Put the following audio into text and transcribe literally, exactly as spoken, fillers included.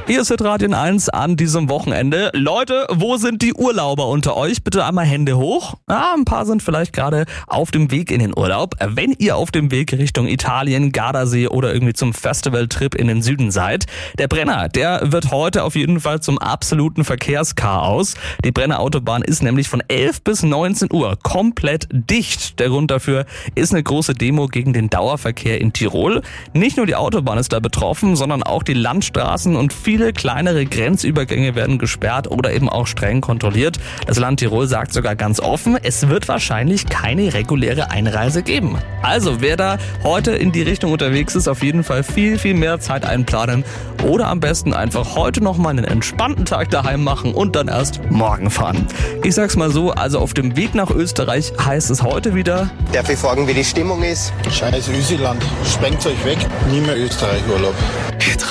Hier ist Hitradio eins an diesem Wochenende. Leute, wo sind die Urlauber unter euch? Bitte einmal Hände hoch. Ja, ein paar sind vielleicht gerade auf dem Weg in den Urlaub. Wenn ihr auf dem Weg Richtung Italien, Gardasee oder irgendwie zum Festivaltrip in den Süden seid, der Brenner, der wird heute auf jeden Fall zum absoluten Verkehrschaos. Die Brenner Autobahn ist nämlich von elf bis neunzehn Uhr komplett dicht. Der Grund dafür ist eine große Demo gegen den Dauerverkehr in Tirol. Nicht nur die Autobahn ist da betroffen, sondern auch die Landstraßen und viele kleinere Grenzübergänge werden gesperrt oder eben auch streng kontrolliert. Das Land Tirol sagt sogar ganz offen, es wird wahrscheinlich keine reguläre Einreise geben. Also wer da heute in die Richtung unterwegs ist, auf jeden Fall viel, viel mehr Zeit einplanen oder am besten einfach heute nochmal einen entspannten Tag daheim machen und dann erst morgen fahren. Ich sag's mal so, also auf dem Weg nach Österreich heißt es heute wieder: Darf ich fragen, wie die Stimmung ist? Scheiß Ösiland, sprengt euch weg, nie mehr Österreich-Urlaub.